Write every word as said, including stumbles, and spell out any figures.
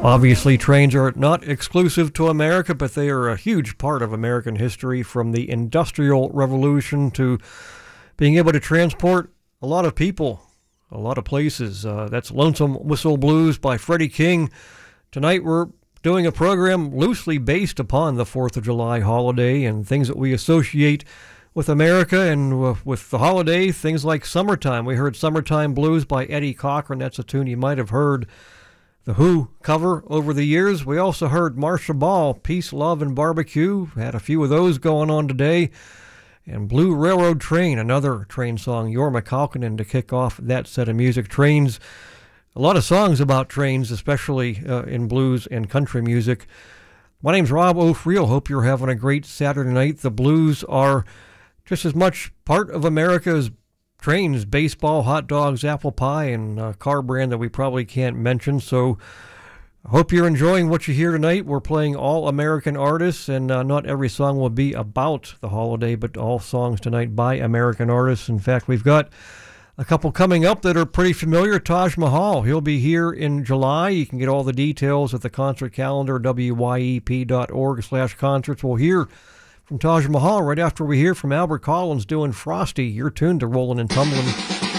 Obviously, trains are not exclusive to America, but they are a huge part of American history, from the Industrial Revolution to being able to transport a lot of people, a lot of places. Uh, that's Lonesome Whistle Blues by Freddie King. Tonight we're doing a program loosely based upon the fourth of July holiday and things that we associate with America and uh, with the holiday, things like Summertime. We heard Summertime Blues by Eddie Cochran. That's a tune you might have heard The Who cover over the years. We also heard Marcia Ball, Peace, Love, and Barbecue. Had a few of those going on today. And Blue Railroad Train, another train song, Jorma Kaukonen, to kick off that set of music. Trains, a lot of songs about trains, especially uh, in blues and country music. My name's Rob O'Friel. Hope you're having a great Saturday night. The blues are just as much part of America as trains, baseball, hot dogs, apple pie, and a car brand that we probably can't mention. So I hope you're enjoying what you hear tonight. We're playing all American artists, and uh, not every song will be about the holiday, but all songs tonight by American artists. In fact, we've got a couple coming up that are pretty familiar. Taj Mahal, he'll be here in July. You can get all the details at the concert calendar, W Y E P dot org slash concerts. We'll hear from Taj Mahal right after we hear from Albert Collins doing Frosty. You're tuned to Rollin' and Tumblin'.